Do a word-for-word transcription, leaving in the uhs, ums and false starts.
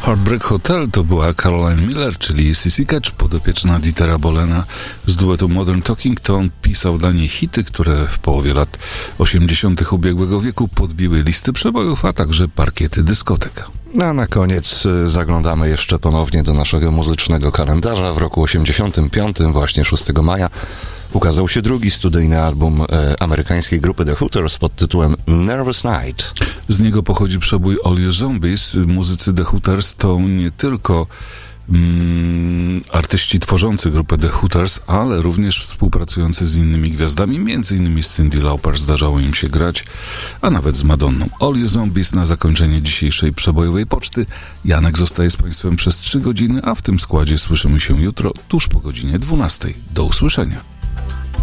Heartbreak Hotel to była Caroline Miller, czyli Sissy Catch, podopieczna Dietera Bohlena z duetu Modern Talking. To on pisał dla niej hity, które w połowie lat osiemdziesiątych ubiegłego wieku podbiły listy przebojów, a także parkiety dyskotek. A na koniec zaglądamy jeszcze ponownie do naszego muzycznego kalendarza. W roku osiemdziesiątym piątym, właśnie szóstego maja, ukazał się drugi studyjny album e, amerykańskiej grupy The Hooters pod tytułem Nervous Night. Z niego pochodzi przebój All You Zombies. Muzycy The Hooters to nie tylko mm, artyści tworzący grupę The Hooters, ale również współpracujący z innymi gwiazdami, między innymi z Cyndi Lauper zdarzało im się grać, a nawet z Madonną. All You Zombies na zakończenie dzisiejszej przebojowej poczty. Janek zostaje z Państwem przez trzy godziny, a w tym składzie słyszymy się jutro tuż po godzinie dwunastej. Do usłyszenia.